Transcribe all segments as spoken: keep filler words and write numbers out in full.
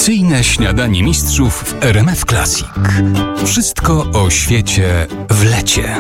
Tradycyjne śniadanie mistrzów w R M F Classic. Wszystko o świecie w lecie.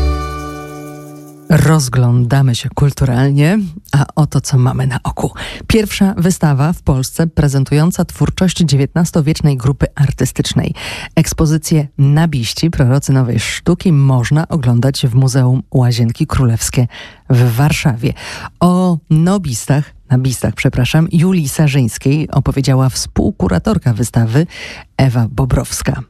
Rozglądamy się kulturalnie, a oto co mamy na oku. Pierwsza wystawa w Polsce prezentująca twórczość dziewiętnastowiecznej grupy artystycznej. Ekspozycję Nabiści, prorocy nowej sztuki, można oglądać w Muzeum Łazienki Królewskie w Warszawie. O nobistach, nabistach, przepraszam, Julii Sarzyńskiej opowiedziała współkuratorka wystawy Ewa Bobrowska.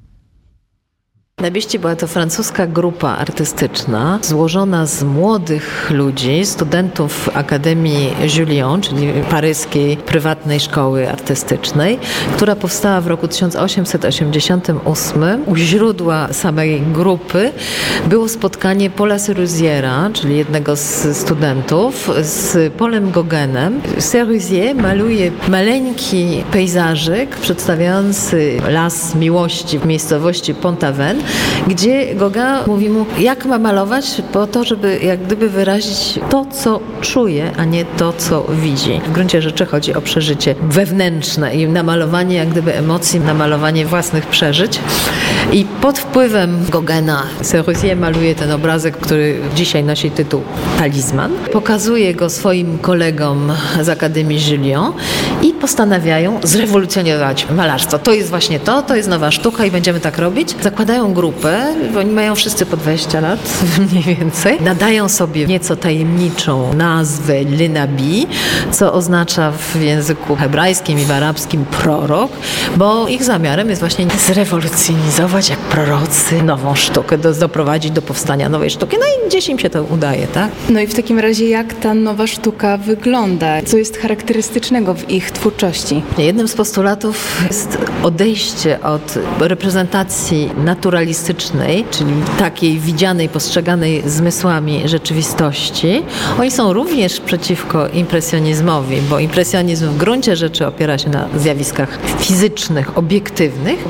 Nabiści była to francuska grupa artystyczna złożona z młodych ludzi, studentów Akademii Julian, czyli paryskiej prywatnej szkoły artystycznej, która powstała w roku tysiąc osiemset osiemdziesiątym ósmym. U źródła samej grupy było spotkanie Paula Sérusiera, czyli jednego z studentów, z Paulem Gauguinem. Sérusier maluje maleńki pejzażyk przedstawiający las miłości w miejscowości Pont-Aven, gdzie Gauguin mówi mu, jak ma malować po to, żeby jak gdyby wyrazić to, co czuje, a nie to, co widzi. W gruncie rzeczy chodzi o przeżycie wewnętrzne i namalowanie jak gdyby emocji, namalowanie własnych przeżyć. I pod wpływem Gauguina Sérusier maluje ten obrazek, który dzisiaj nosi tytuł Talizman. Pokazuje go swoim kolegom z Akademii Julian i postanawiają zrewolucjonizować malarstwo. To jest właśnie to, to jest nowa sztuka i będziemy tak robić. Zakładają grupę, oni mają wszyscy po dwadzieścia lat mniej więcej. Nadają sobie nieco tajemniczą nazwę Le Nabi, co oznacza w języku hebrajskim i w arabskim prorok, bo ich zamiarem jest właśnie zrewolucjonizować jak prorocy nową sztukę, do, doprowadzić do powstania nowej sztuki. No i gdzieś im się to udaje, tak? No i w takim razie jak ta nowa sztuka wygląda? Co jest charakterystycznego w ich twórczości? Jednym z postulatów jest odejście od reprezentacji naturalistycznej, czyli takiej widzianej, postrzeganej zmysłami rzeczywistości. Oni są również przeciwko impresjonizmowi, bo impresjonizm w gruncie rzeczy opiera się na zjawiskach fizycznych, obiektywnych,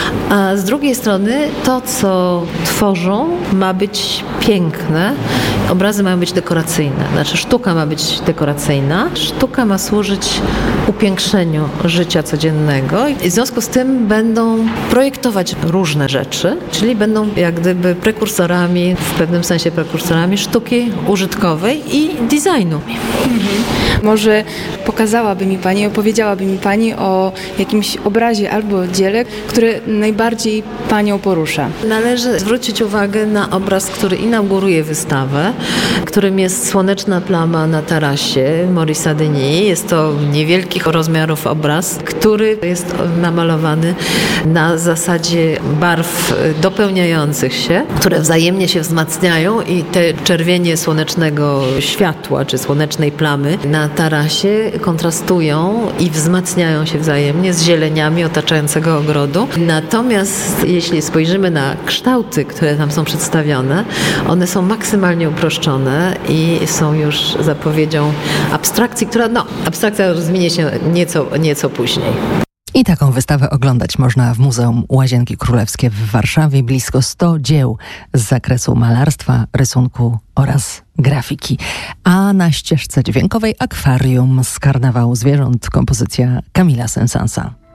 a z drugiej strony to, co tworzą, ma być piękne. Obrazy mają być dekoracyjne. Znaczy sztuka ma być dekoracyjna. Sztuka ma służyć upiększeniu życia codziennego i w związku z tym będą projektować różne rzeczy, czyli będą jak gdyby prekursorami, w pewnym sensie prekursorami sztuki użytkowej i designu. Mhm. Może pokazałaby mi Pani, opowiedziałaby mi Pani o jakimś obrazie albo dziele, które najbardziej Panią porusza. Należy zwrócić uwagę na obraz, który inauguruje wystawę, którym jest Słoneczna plama na tarasie Maurice'a Denis. Jest to niewielkich rozmiarów obraz, który jest namalowany na zasadzie barw dopełniających się, które wzajemnie się wzmacniają i te czerwienie słonecznego światła, czy słonecznej plamy na tarasie kontrastują i wzmacniają się wzajemnie z zieleniami otaczającego ogrodu. Natomiast jeśli spojrzymy na kształty, które tam są przedstawione, one są maksymalnie uproszczone i są już zapowiedzią abstrakcji, która, no, abstrakcja rozwinie się nieco, nieco później. I taką wystawę oglądać można w Muzeum Łazienki Królewskie w Warszawie. Blisko sto dzieł z zakresu malarstwa, rysunku oraz grafiki. A na ścieżce dźwiękowej akwarium z Karnawału Zwierząt kompozycja Kamila Sensansa.